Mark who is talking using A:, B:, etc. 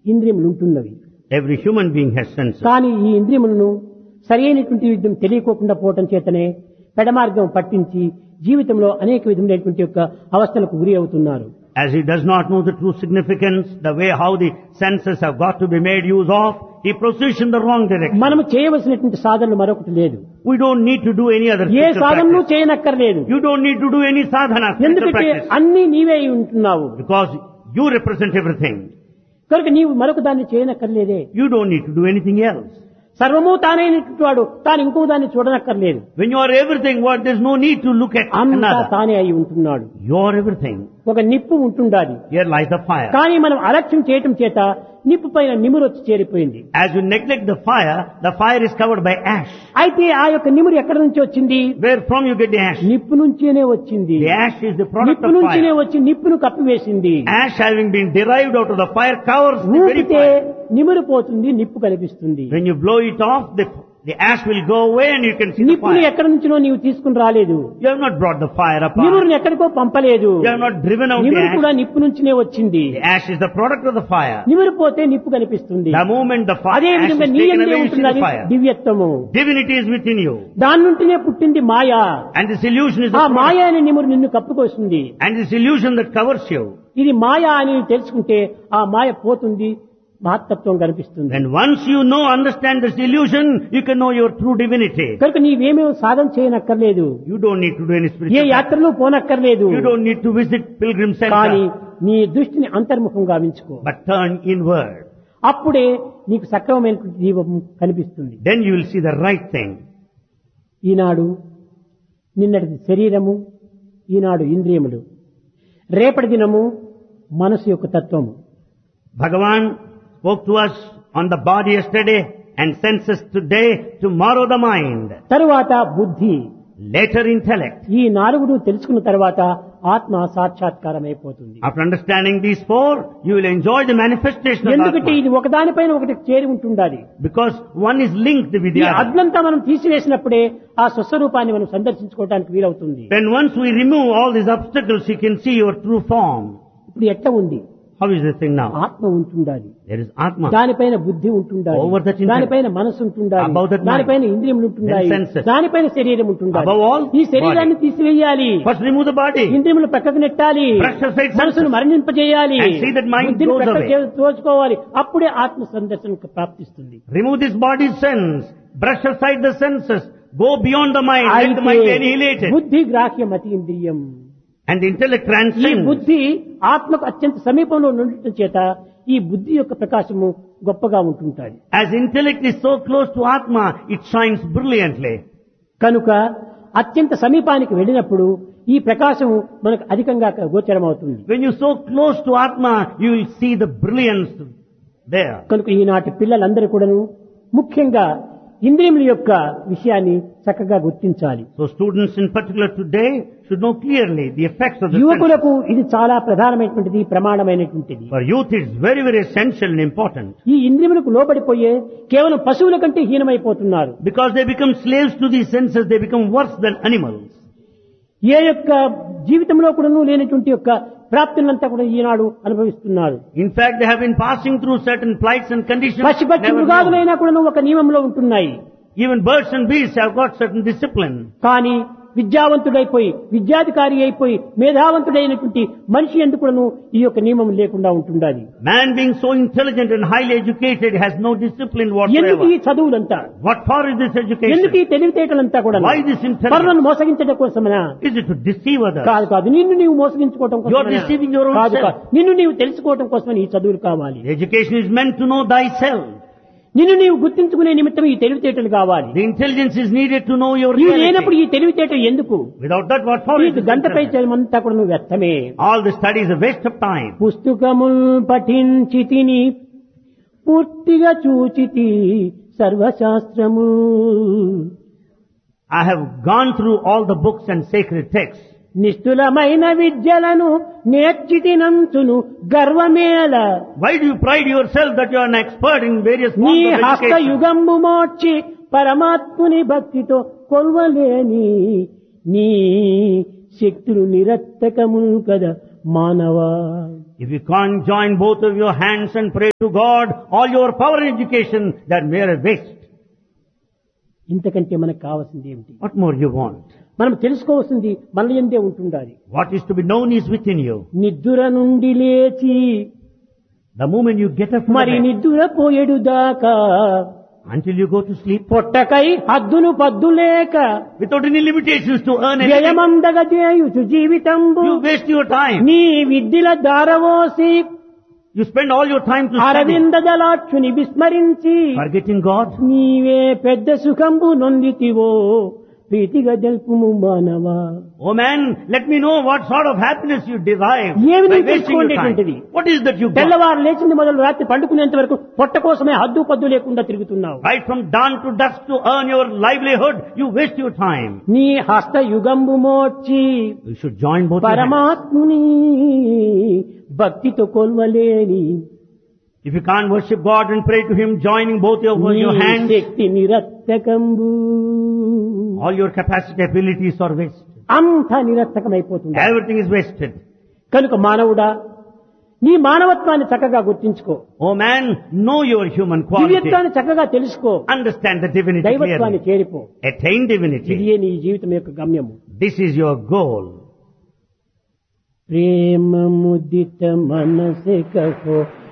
A: ఇంద్రియములు ఉంటున్నవి.
B: Every human being has senses.
A: కానీ ఈ ఇంద్రియములను సరైనటువంటి విధం తెలియకోకుండా పోవటం చేతనే పెడమార్గం పట్టించి జీవితంలో అనేక విధములైనటువంటి యొక్క అవస్థలకు గురి అవుతున్నారు.
B: As he does not know the true significance, the way how the senses have got to be made use of, he proceeds in the wrong direction.
A: మనము చేయవలసినటువంటి సాధనలు మరొకటి లేదు.
B: We don't need to do any other
A: A
B: spiritual
A: సాధనలు
B: practice.
A: చేయనక్కర్లేదు.
B: You don't need to do any sadhana, spiritual
A: ఎందుకంటే
B: practice.
A: అన్ని నీవే అయి ఉంటున్నావు.
B: Because you represent everything.
A: కనుక నీవు మరొక దాన్ని చేయనక్కర్లేదే.
B: You don't need to do anything else.
A: సర్వము తానైనటువంటి వాడు తాను ఇంకో దాన్ని చూడనక్కర్లేదు.
B: When you are everything, what there's no need to look at
A: అంతా
B: another.
A: తానే అయి ఉంటున్నాడు.
B: You are everything.
A: ఒక నిప్పు ఉంటుండాలి.
B: Here lies the fire.
A: కానీ మనం అలక్ష్యం చేయటం చేత నిప్పు పైన నిమురు వచ్చి చేరిపోయింది.
B: As you neglect the fire is covered by ash.
A: అయితే ఆ యొక్క నిమురు ఎక్కడి నుంచి వచ్చింది?
B: Where from you get the ash?
A: నిప్పు నుంచేనే వచ్చింది.
B: The ash is the product
A: నిప్పు
B: of
A: నుంచినే
B: fire.
A: వచ్చి నిప్పును కప్పివేసింది.
B: Ash having been derived out of the fire covers the very
A: ఊపితే
B: fire.
A: నిమురు పోతుంది, నిప్పు కనిపిస్తుంది.
B: When you blow it off, the ash will go away and you can see the
A: నిప్పును
B: fire.
A: ఎక్కడి నుంచినో నీవు తీసుకుని రాలేదు.
B: You have not brought the fire apart.
A: నిమురుని ఎక్కడికో పంపలేదు.
B: You have not driven out the
A: నిమురు కూడా
B: ash.
A: నిప్పు నుంచినే వచ్చింది.
B: The ash is the product of the fire.
A: నిమురు పోతే నిప్పు కనిపిస్తుంది.
B: The moment the
A: అదే
B: ash is
A: విధంగా నీ
B: taken
A: యందే
B: away, you see
A: ఉంటుంది
B: the
A: అది
B: fire.
A: దివ్యత్వము.
B: Divinity is within you.
A: దాని నుండినే పుట్టింది మాయ.
B: And this illusion is
A: ఆ
B: the
A: మాయ
B: product.
A: అనే నిమురు నిన్ను కప్పుకొస్తుంది.
B: And this illusion that covers you.
A: ఇది మాయ అని తెలుసుకుంటే ఆ మాయ పోతుంది, మహత్తత్వం కనిపిస్తుంది.
B: And once you understand this illusion, you can know your true divinity.
A: కనుక నీవేమీ సాధన చేయనక్కర్లేదు.
B: You don't need to do any
A: A
B: spiritual practice.
A: యాత్రలు పోనక్కర్లేదు.
B: You don't need to visit pilgrim
A: కానీ
B: center.
A: నీ దృష్టిని అంతర్ముఖం గావించుకో.
B: But turn inward.
A: అప్పుడే నీకు సక్రమమైనటువంటి జీవం కనిపిస్తుంది.
B: Then you will see the right thing.
A: ఈనాడు నిన్నటి శరీరము, ఈనాడు ఇంద్రియములు, రేపటి దినము మనసు యొక్క తత్వము.
B: Bhagavan spoke to us on the body yesterday and senses today, tomorrow the mind,
A: తరువాత బుద్ధి.
B: later intellect.
A: ఈ నాలుగును తెలుసుకున్న తర్వాత ఆత్మ సాక్షాత్కారం అయిపోతుంది.
B: After understanding these four, you will enjoy the manifestation of
A: ఎందుకంటే
B: Atma.
A: ఇది ఒకదానిపైన ఒకటి చేరి ఉంటుండాలి.
B: Because one is linked with
A: ఈ
B: the other.
A: అగ్నంతా మనం తీసివేసినప్పుడే ఆ స్వస్వరూపాన్ని మనం సందర్శించుకోవడానికి వీలవుతుంది.
B: When once we remove all these obstacles, you can see your true form.
A: ఇప్పుడు ఎట్లా ఉంది?
B: How is this thing now?
A: ఆత్మ ఉంటుండాలి,
B: There is Atma.
A: దానిపైన బుద్ధి ఉంటుండాలి,
B: Over that intellect.
A: దానిపైన మనసు ఉంటుండాలి,
B: Above that mind.
A: దానిపైన ఇంద్రియములు ఉంటుండాలి,
B: Then senses.
A: దానిపైన శరీరం ఉంటుండాలి.
B: Above all,
A: ఈ శరీరాన్ని తీసివేయాలి,
B: First remove the body.
A: ఇంద్రియములు పక్కకు నెట్టాలి,
B: Brush aside
A: మనసును
B: senses.
A: మరణింపజేయాలి,
B: And see that mind
A: బుద్ధిని
B: goes
A: పక్కకు
B: away.
A: తోచుకోవాలి. అప్పుడే ఆత్మ సందర్శనకు ప్రాప్తిస్తుంది.
B: Remove this body's sense. Brush aside the senses. Go beyond the mind. Let the
A: అయితే
B: mind be annihilated.
A: బుద్ధి గ్రాహ్యం అతి ఇంద్రియం.
B: And the intellect
A: ఈ
B: transcends.
A: బుద్ధి ఆత్మకు అత్యంత సమీపంలో ఉండటం చేత ఈ బుద్ధి యొక్క ప్రకాశము గొప్పగా ఉంటుంటాయి.
B: As intellect is so close to Atma, it shines brilliantly.
A: కనుక అత్యంత సమీపానికి వెళ్ళినప్పుడు ఈ ప్రకాశము మనకు అధికంగా గోచరమవుతుంది.
B: When you're so close to Atma, you will see the brilliance there.
A: కనుక ఈనాటి పిల్లలందరూ కూడాను ముఖ్యంగా ఇంద్రియముల యొక్క విషయాన్ని చక్కగా గుర్తించాలి.
B: So students in particular today should know clearly the effects of the senses.
A: యువకులకు ఇది చాలా ప్రధానమైనటువంటిది, ప్రమాణమైనటువంటిది.
B: For youth it's very, very essential and important.
A: ఈ ఇంద్రియములకు లోబడిపోయే కేవలం పశువుల కంటే హీనమైపోతున్నారు.
B: Because they become slaves to these senses, they become worse than animals.
A: ఏ యొక్క జీవితంలో కూడాను లేనటువంటి యొక్క ప్రాప్తులంతా కూడా ఈనాడు అనుభవిస్తున్నారు.
B: In fact, they have been passing through certain plights and conditions.
A: పక్షి
B: never known.
A: మృగాదులైనా కూడాను ఒక నియమంలో ఉంటున్నాయి.
B: Even birds and beasts have got certain discipline.
A: కానీ విద్యావంతుడైపోయి, విద్యాధికారి అయిపోయి, మేధావంతుడైనటువంటి మనిషి ఎందుకు కూడాను ఈ యొక్క నియమం లేకుండా ఉంటుండాలి.
B: Man being so intelligent and highly educated has no discipline
A: ఎందుకు ఈ
B: whatsoever.
A: చదువులంతా?
B: What for is this
A: ఎందుకు
B: education?
A: ఈ తెలివితేటలంతా కూడా?
B: Why this intelligence?
A: పరులను మోసగించడం కోసమనా?
B: Is it to deceive others?
A: కాదు కాదు, నిన్ను నీవు మోసగించుకోవటం
B: You are
A: కోసమనా?
B: deceiving your own
A: కాదు
B: self.
A: కాదు, నిన్ను నీవు తెలుసుకోవటం కోసమని ఈ చదువులు కావాలి.
B: The education is meant to know thyself.
A: నిన్ను నీవు గుర్తించుకునే నిమిత్తం ఈ తెలివితేటలు కావాలి.
B: The intelligence is needed to know your
A: నీవు లేనప్పుడు
B: reality.
A: ఈ తెలివితేట ఎందుకు?
B: Without that, what for
A: ఈ
B: is this
A: గంటపై
B: intelligence?
A: చమంతా కూడా నువ్వు వ్యర్థమే.
B: All the study is a waste of time.
A: పుస్తకముల్ పఠించితిని పూర్తిగా చూచితి సర్వశాస్త్రము.
B: I have gone through all the books and sacred texts.
A: నిష్ఠులమైన విద్యలను నేర్చితినంచును గర్వమేల.
B: Why do you pride yourself that you are an expert in various
A: నీ
B: forms of
A: హస్త
B: education?
A: యుగంబు మోర్చి పరమాత్ముని భక్తితో కొల్వలేని నీ శక్తులు నిరత్తకములు కదా మానవా.
B: If you can't join both of your hands and pray to God, all your power and education, they're mere waste.
A: ఇంతకంటే మనకు కావాల్సింది ఏమిటి?
B: What more you want?
A: మనం తెలుసుకోవాల్సింది మన యందే ఉంటుండాలి.
B: What is to be known is within you.
A: నిద్ర నుండి లేచి
B: The moment you get up from
A: మరి
B: the bed,
A: నిద్ర పోయేడు దాకా
B: until you go to sleep,
A: పొట్టకై హద్దును పద్దులేక
B: without any limitations to earn anything,
A: వ్యయమందగ చేయుచు జీవితంబు
B: you waste your time.
A: నీ విద్యల దారవోసి
B: You spend all your time to study,
A: Aravinda దళాక్షుని విస్మరించి
B: forgetting God.
A: నీవే పెద్ద సుఖంబు నొందితివో ప్రీతిగా తెలుపుము మానవా.
B: Oh man, let me know what sort of happiness you derive
A: ఏమి
B: by
A: నీకు
B: wasting your time.
A: తెలుసుకోండి.
B: What is that you got?
A: తెల్లవారు లేచింది మొదలు రాత్రి పండుకునేంత వరకు పొట్ట కోసమే హద్దు పద్దు లేకుండా తిరుగుతున్నావు.
B: Right from dawn to dusk to earn your livelihood, you waste your time.
A: నీ హస్త యుగంబు మోర్చి
B: You should join both your hands.
A: పరమాత్ముని భక్తితో కొల్వలేని
B: If you can't worship God and pray to Him, joining both your
A: నీ
B: hands,
A: Shakti నిరత్తకంబు
B: all your capacity, abilities are wasted.
A: అంతా నిరత్తకమైపోతుంది.
B: Everything is wasted.
A: కనుక మానవుడా నీ మానవత్వాన్ని చక్కగా గుర్తించుకో.
B: Oh man, know your human quality.
A: దివ్యత్వాన్ని చక్కగా తెలుసుకో.
B: Understand the divinity
A: దైవత్వాన్ని
B: clearly.
A: చేరిపో.
B: Attain divinity.
A: ఇదే నీ జీవితం యొక్క గమ్యము.
B: This is your goal.
A: ప్రేమ ముదిత మనసే కహో